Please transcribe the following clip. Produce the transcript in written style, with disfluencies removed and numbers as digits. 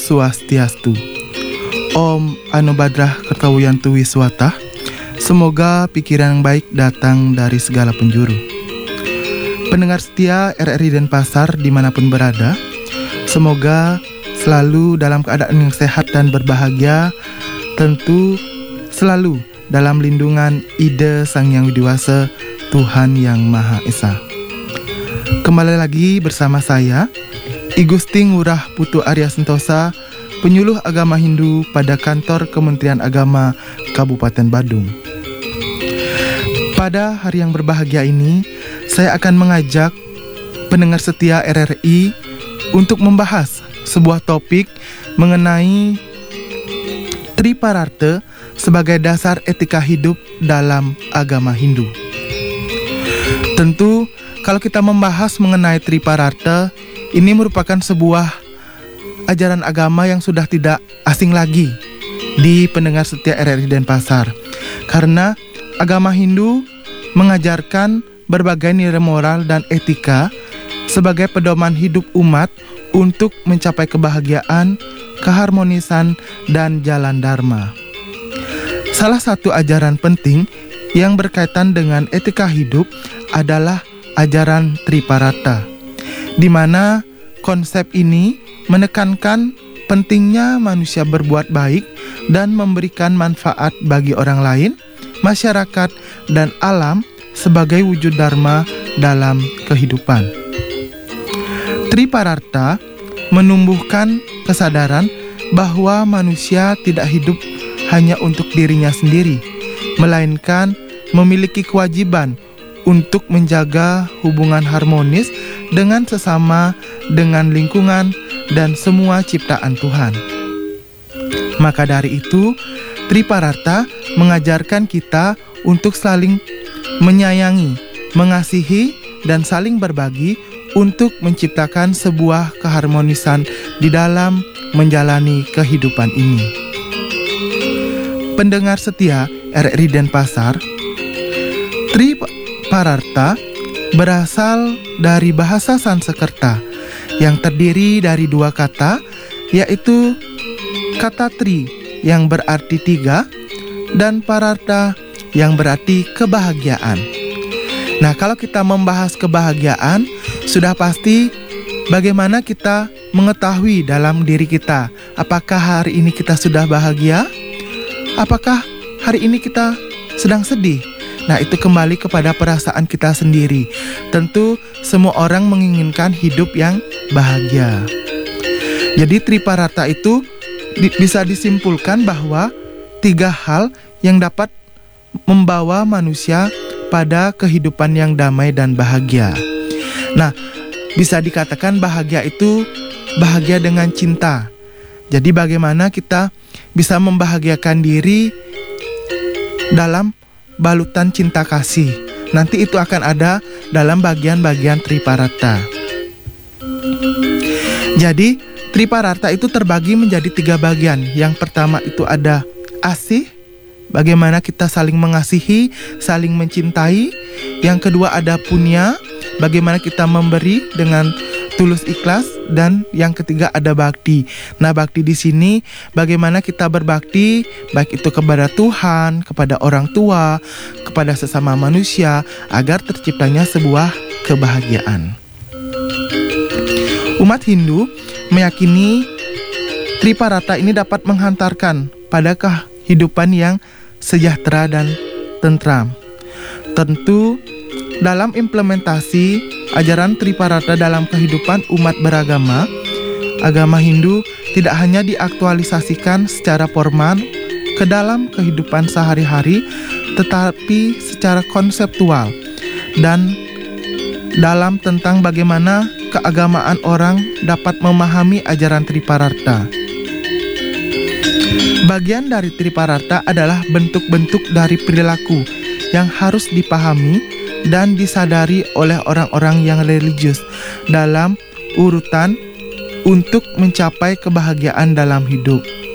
Swastiastu. Om Anubadrah Kertawiyantu Wiswata. Semoga pikiran yang baik datang dari segala penjuru. Pendengar setia RRI Denpasar dimanapun berada, semoga selalu dalam keadaan yang sehat dan berbahagia, tentu selalu dalam lindungan Ida Sang Yang Widiwasa, Tuhan Yang Maha Esa. Kembali lagi bersama saya, I Gusti Ngurah Putu Arya Sentosa, penyuluh agama Hindu pada kantor Kementerian Agama Kabupaten Badung. Pada hari yang berbahagia ini, saya akan mengajak pendengar setia RRI untuk membahas sebuah topik mengenai Tripararta sebagai dasar etika hidup dalam agama Hindu. Tentu, kalau kita membahas mengenai Tripararta, ini merupakan sebuah ajaran agama yang sudah tidak asing lagi di pendengar setia RRI Denpasar. Karena agama Hindu mengajarkan berbagai nilai moral dan etika sebagai pedoman hidup umat untuk mencapai kebahagiaan, keharmonisan, dan jalan dharma. Salah satu ajaran penting yang berkaitan dengan etika hidup adalah ajaran Tripararta, di mana konsep ini menekankan pentingnya manusia berbuat baik dan memberikan manfaat bagi orang lain, masyarakat, dan alam sebagai wujud dharma dalam kehidupan. Tripararta menumbuhkan kesadaran bahwa manusia tidak hidup hanya untuk dirinya sendiri, melainkan memiliki kewajiban untuk menjaga hubungan harmonis dengan sesama, dengan lingkungan, dan semua ciptaan Tuhan. Maka dari itu, Tripararta mengajarkan kita untuk saling menyayangi, mengasihi, dan saling berbagi untuk menciptakan sebuah keharmonisan di dalam menjalani kehidupan ini. Pendengar setia RRI Denpasar, Tripararta berasal dari bahasa Sanskerta yang terdiri dari dua kata, yaitu kata tri yang berarti tiga dan pararta yang berarti kebahagiaan. Nah, kalau kita membahas kebahagiaan, sudah pasti bagaimana kita mengetahui dalam diri kita, apakah hari ini kita sudah bahagia? Apakah hari ini kita sedang sedih? Nah, itu kembali kepada perasaan kita sendiri. Tentu semua orang menginginkan hidup yang bahagia. Jadi Tripararta itu bisa disimpulkan bahwa tiga hal yang dapat membawa manusia pada kehidupan yang damai dan bahagia. Nah, bisa dikatakan bahagia itu bahagia dengan cinta. Jadi bagaimana kita bisa membahagiakan diri dalam balutan cinta kasih. Nanti itu akan ada dalam bagian-bagian Tripararta. Jadi Tripararta itu terbagi menjadi tiga bagian. Yang pertama itu ada asih, bagaimana kita saling mengasihi, saling mencintai. Yang kedua ada punya, bagaimana kita memberi dengan tulus ikhlas. Dan yang ketiga ada bakti. Nah, bakti di sini bagaimana kita berbakti, baik itu kepada Tuhan, kepada orang tua, kepada sesama manusia, agar terciptanya sebuah kebahagiaan. Umat Hindu meyakini Tripararta ini dapat menghantarkan pada kehidupan yang sejahtera dan tentram. Tentu dalam implementasi ajaran Tripararta dalam kehidupan umat beragama, agama Hindu tidak hanya diaktualisasikan secara formal ke dalam kehidupan sehari-hari, tetapi secara konseptual dan dalam tentang bagaimana keagamaan orang dapat memahami ajaran Tripararta. Bagian dari Tripararta adalah bentuk-bentuk dari perilaku yang harus dipahami dan disadari oleh orang-orang yang religius dalam urutan untuk mencapai kebahagiaan dalam hidup.